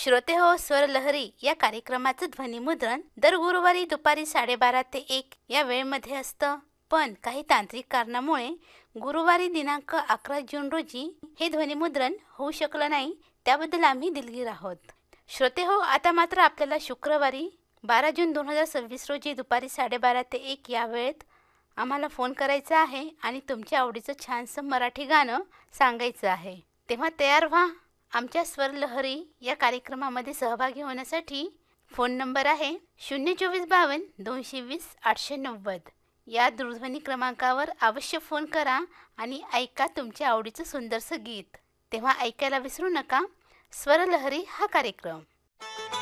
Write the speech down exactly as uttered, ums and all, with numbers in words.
श्रोते हो, स्वरलहरी या कार्यक्रमाचं ध्वनिमुद्रण दर गुरुवारी दुपारी साडेबारा ते एक या वेळेमध्ये असतं. पण काही तांत्रिक कारणामुळे गुरुवारी दिनांक अकरा जून रोजी हे ध्वनिमुद्रण होऊ शकलं नाही. त्याबद्दल आम्ही दिलगीर आहोत. श्रोते हो, आता मात्र आपल्याला शुक्रवारी बारा जून दोन हजार सव्वीस रोजी दुपारी साडेबारा ते एक या वेळेत आम्हाला फोन करायचा आहे आणि तुमच्या आवडीचं छानसं मराठी गाणं सांगायचं आहे. तेव्हा तयार व्हा. आमच्या स्वरलहरी या कार्यक्रमामध्ये सहभागी होण्यासाठी फोन नंबर आहे शून्य चोवीस बावन्न दोनशे वीस आठशे नव्वद. या दूरध्वनी क्रमांकावर अवश्य फोन करा आणि ऐका तुमच्या आवडीचं सुंदरसं गीत. तेव्हा ऐकायला विसरू नका स्वरलहरी हा कार्यक्रम.